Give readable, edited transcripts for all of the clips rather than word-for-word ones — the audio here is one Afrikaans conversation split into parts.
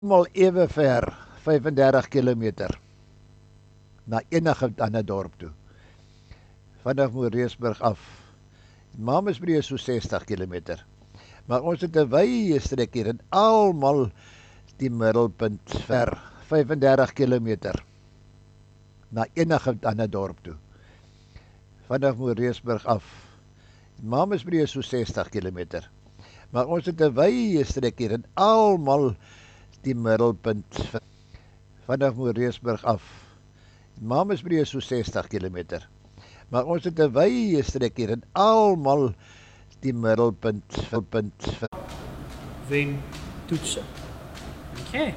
Almal ewe ver, 35 kilometer, na enige ander dorp toe. Vanaf Moreesburg af. Mamasbury is so 60 kilometer. Maar ons het 'n wye streek hier en almal die middelpunt ver, 35 kilometer, na enige ander dorp toe. Vanaf Moreesburg af. Mamasbury is so 60 kilometer. Maar ons het 'n wye streek hier en almal die middelpunt vanaf Moreesburg af. Mamasbury is so 60 kilometer. Maar ons het 'n wye streek hier en almal die middelpunt wen toetsen. Okay.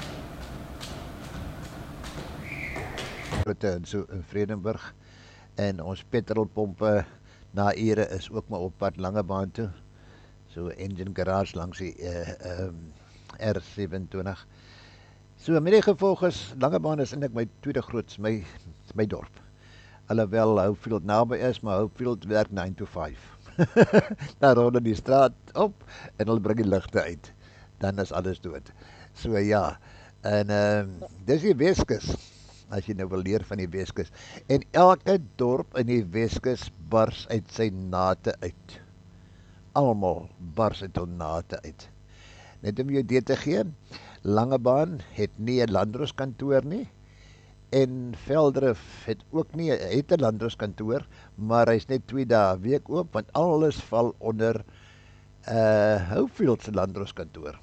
en so in Vredenburg en ons petrolpompe na ure is ook maar op pad Langebaan toe. So engine garage langs die R27. So met die gevolg is Langebaan is eintlik my tweede grootste my dorp. Alhoewel Hopefield naby is, maar Hopefield werk 9 to 5. Dan rol die straat op en hulle bring die ligte uit. Dan is alles dood. So ja. En dis die Weskus. As jy nou wil leer van die Weskus. En elke dorp in die Weskus bars uit sy nate uit. Almal bars uit hul nate uit. Net om jou idee te gee, Langebaan het nie 'n landroskantoor nie. En Veldrif het ook nie, het 'n landroskantoor, maar hy's net 2 dae 'n week oop, want alles val onder Hopefield se landroskantoor.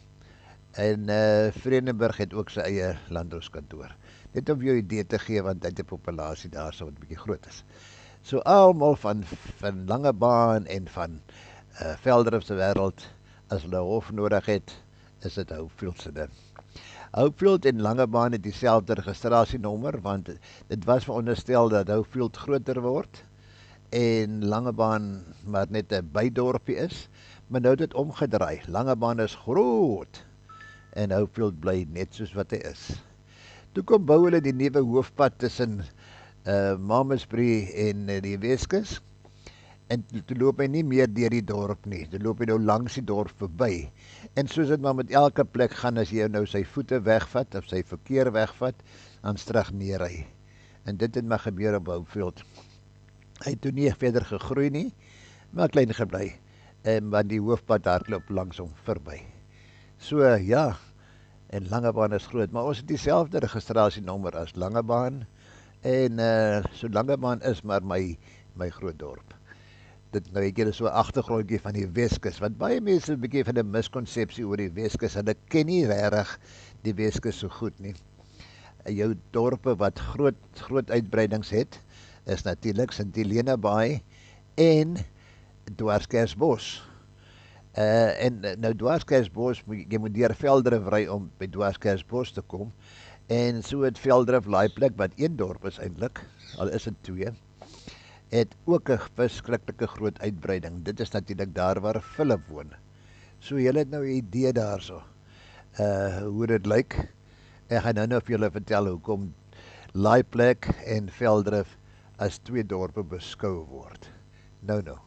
En Vredenburg het ook sy eie landroskantoor. Net om jou idee te gee, want hy het 'n populasie daar so wat bietjie groot is. So almal van Langebaan en van Veldrif se wêreld, as hulle hof nodig het, is dit Hopefield se ding. Hopefield en Langebaan het dieselfde registrasienommer, want dit was veronderstel dat Hopefield groter word en Langebaan maar net 'n bydorpie is, maar nou het dit omgedraai. Langebaan is groot en Hopefield bly net soos wat hy is. Toe kom bou hulle die nuwe hoofpad tussen Mamasbury en die Weskus. En toe loop hy nie meer deur die dorp nie. Toe loop hy nou langs die dorp verby. En soos dit maar met elke plek gaan, as jy nou sy voete wegvat of sy verkeer wegvat, dan stagneer hy. En dit het maar gebeur op Hopefield. Hy het toe nie verder gegroei nie, maar klein gebly. En want die hoofpad hardloop langs hom verby. So ja, en Langebaan is groot, maar ons het dieselfde registrasienommer as Langebaan. En so Langebaan is maar my groot dorp. Dit nou ek so 'n agtergrondjie van die Weskus, want baie mense het 'n bietjie van 'n miskonsepsie oor die Weskus. Hulle ken nie regtig die Weskus so goed nie. Jou dorpe wat groot uitbreidings het, is natuurlik St Helena Bay en Dwarskersbos. En nou Dwarskersbos, jy moet deur Veldrif ry om by Dwarskersbos te kom. En so het Veldrif laaiplek wat een dorp is eintlik, al is dit 2. Het ook 'n verskriklike groot uitbreiding. Dit is natuurlik daar waar Philip woon. So julle het nou 'n idee daarso. Hoe dit lyk. Ek gaan nou vir julle vertel hoekom Laaiplek en Veldrif as 2 dorpe beskou word. Nou.